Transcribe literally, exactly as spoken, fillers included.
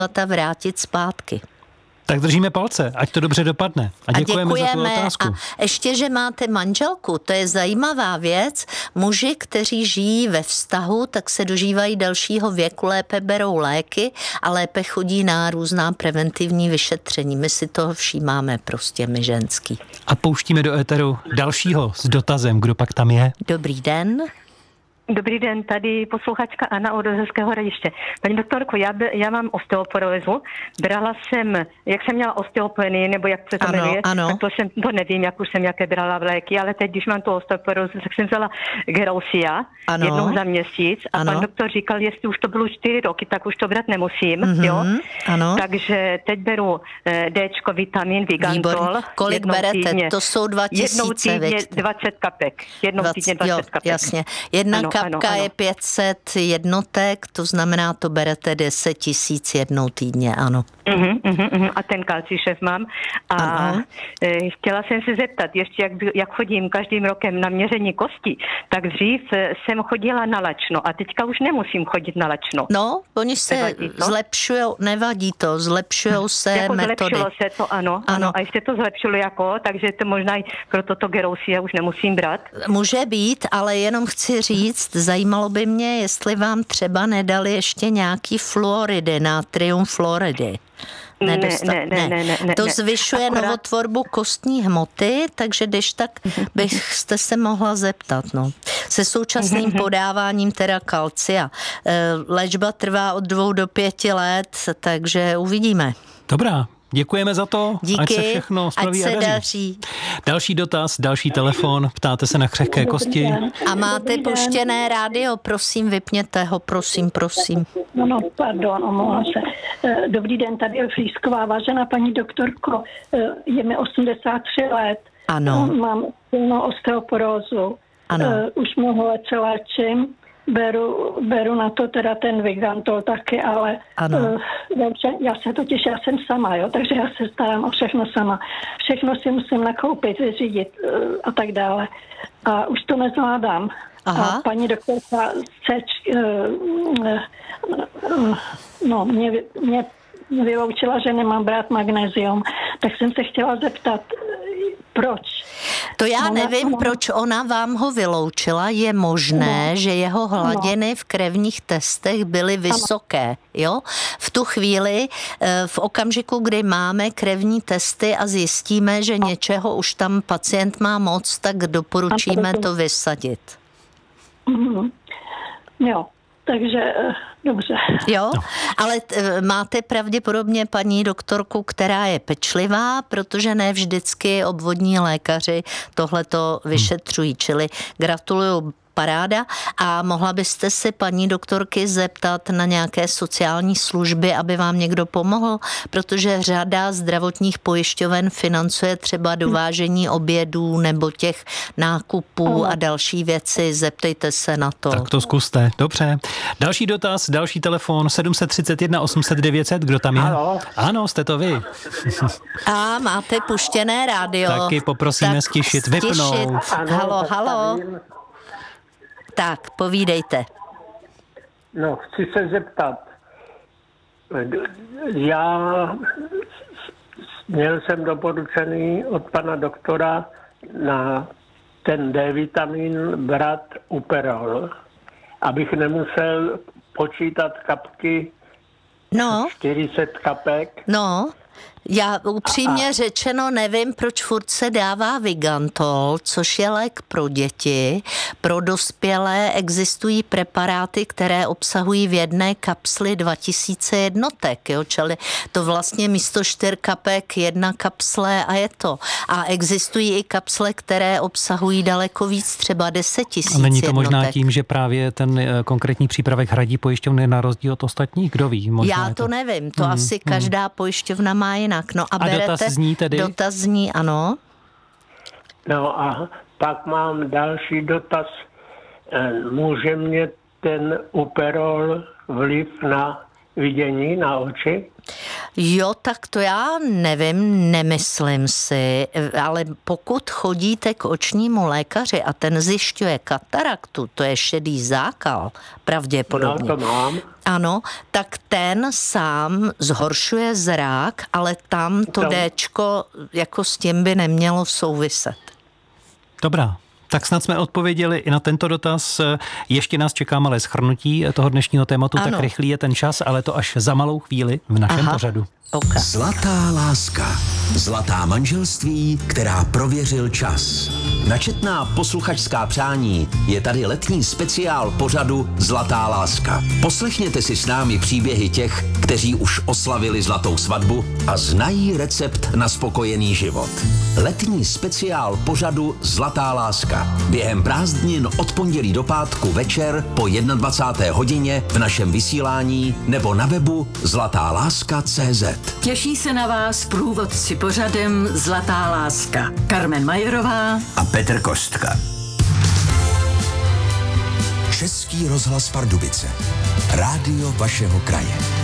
a vrátit zpátky. Tak držíme palce, ať to dobře dopadne. A děkujeme, a děkujeme za tu otázku. A ještě, že máte manželku, to je zajímavá věc. Muži, kteří žijí ve vztahu, tak se dožívají dalšího věku, lépe berou léky a lépe chodí na různá preventivní vyšetření. My si toho všímáme prostě, my ženský. A pouštíme do éteru dalšího s dotazem, kdo pak tam je. Dobrý den. Dobrý den, tady posluchačka Anna od Rozhezského Hradiště. Paní doktorko, já, by, já mám osteoporózu. Brala jsem, jak jsem měla osteopenii, nebo jak se to ano, jmenuje, ano. tak to jsem, to nevím, jak už jsem jaké brala v léky, ale teď, když mám tu osteoporózu, tak jsem vzala Gerousia jednou za měsíc a ano. Pan doktor říkal, jestli už to bylo čtyři roky, tak už to brát nemusím, mm-hmm, jo? Ano. Takže teď beru Dčko, vitamin, Vigantol. Výborně. Kolik berete? Týdně, to jsou dva tisíce. Jednou týdně dvacet kapek. Jednou dvacet, týdně dvacet jo, kapek. Jasně. Jedna ano, kapka ano, ano. je pět set jednotek, to znamená, to berete deset tisíc jednou týdně, ano. Uh-huh, uh-huh, uh-huh. A ten kalcišev mám. A ano. Chtěla jsem se zeptat, ještě jak, jak chodím každým rokem na měření kosti, tak dřív jsem chodila na lačno a teďka už nemusím chodit na lačno. No, oni se zlepšujou, nevadí to, zlepšujou se jako metody. Zlepšilo se to, ano, ano, ano. A ještě to zlepšilo jako, takže to možná i pro toto Gerousia už nemusím brát. Může být, ale jenom chci říct, zajímalo by mě, jestli vám třeba nedali ještě nějaký fluoridy, natrium fluoridy. Nedostat, ne, ne, ne, ne, ne, to ne. zvyšuje Akorát... novotvorbu kostní hmoty, takže když tak byste se mohla zeptat. No. Se současným podáváním teda kalcia. Léčba trvá od dvou do pěti let, takže uvidíme. Dobrá. Děkujeme za to, díky, ať se všechno spraví ať se a daří. daří. Další dotaz, další telefon, ptáte se na křehké kosti. A máte puštěné rádio, prosím, vypněte ho, prosím, prosím. No, no, pardon, omlouvám se. Dobrý den, tady je Flísková, vážená paní doktorko, je mi osmdesát tři let. Ano. Mám silnou osteoporózu. Ano. Už mnoho let se léčím. Beru, beru na to teda ten Vigantol taky, ale uh, já se totiž, já jsem sama, jo, takže já se starám o všechno sama. Všechno si musím nakoupit, vyřídit uh, a tak dále. A už to nezvládám. Aha. A paní doktorka Seč, uh, uh, no, mě, mě vyloučila, že nemám brát magnézium, tak jsem se chtěla zeptat, proč? To já ona, nevím, ona... proč ona vám ho vyloučila. Je možné, no. že jeho hladiny no. v krevních testech byly vysoké. Jo? V tu chvíli, v okamžiku, kdy máme krevní testy a zjistíme, že no. něčeho už tam pacient má moc, tak doporučíme to vysadit. Mm-hmm. Jo. Takže dobře. Jo, ale t- máte pravděpodobně paní doktorku, která je pečlivá, protože ne vždycky obvodní lékaři tohleto vyšetřují, čili gratuluju, paráda. A mohla byste se paní doktorky zeptat na nějaké sociální služby, aby vám někdo pomohl, protože řada zdravotních pojišťoven financuje třeba dovážení obědů nebo těch nákupů a další věci. Zeptejte se na to. Tak to zkuste. Dobře. Další dotaz, další telefon sedm set třicet jedna osm set devět set. Kdo tam je? Halo. Ano, jste to vy. A máte puštěné rádio. Taky poprosíme tak stišit, vypnout. Ano, halo, halo. Tak, povídejte. No, chci se zeptat. Já měl jsem doporučený od pana doktora na ten D-vitamin brát Uperol, abych nemusel počítat kapky, no. čtyři sta kapek. No. Já upřímně a, řečeno nevím, proč furt se dává Vigantol, což je lék pro děti. Pro dospělé existují preparáty, které obsahují v jedné kapsli dva tisíce jednotek, jo? Čili to vlastně místo čtyř kapek jedna kapsle a je to. A existují i kapsle, které obsahují daleko víc, třeba deset tisíc jednotek. A není to možná tím, že právě ten konkrétní přípravek hradí pojišťovny na rozdíl od ostatních? Kdo ví? Možná Já to, to nevím, to hmm, asi každá hmm. pojišťovna má jinak. No a, a berete, dotaz zní tedy? Dotaz zní, ano. No a pak mám další dotaz. Může mě ten Uperol vliv na vidění, na oči? Jo, tak to já nevím, nemyslím si, ale pokud chodíte k očnímu lékaři a ten zjišťuje kataraktu, to je šedý zákal, pravděpodobně. No, to mám. Ano, tak ten sám zhoršuje zrak, ale tam to Déčko jako s tím by nemělo souviset. Dobrá. Tak snad jsme odpověděli i na tento dotaz. Ještě nás čeká malé shrnutí toho dnešního tématu, ano. Tak rychlý je ten čas, ale to až za malou chvíli v našem Aha. pořadu. Okay. Zlatá láska. Zlatá manželství, která prověřil čas. Na četná posluchačská přání je tady letní speciál pořadu Zlatá láska. Poslechněte si s námi příběhy těch, kteří už oslavili zlatou svatbu a znají recept na spokojený život. Letní speciál pořadu Zlatá láska. Během prázdnin od pondělí do pátku večer po dvacáté jedné hodině v našem vysílání nebo na webu zlatá láska tečka cé zet. Těší se na vás průvodci pořadem Zlatá láska. Carmen Majerová a Petr Kostka. Český rozhlas Pardubice. Rádio vašeho kraje.